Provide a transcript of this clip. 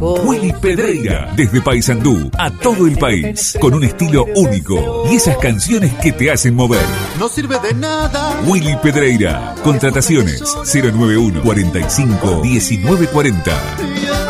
Willy Pedreira, desde Paysandú a todo el país, con un estilo único y esas canciones que te hacen mover. No sirve de nada. Willy Pedreira, contrataciones 091 45 19 40.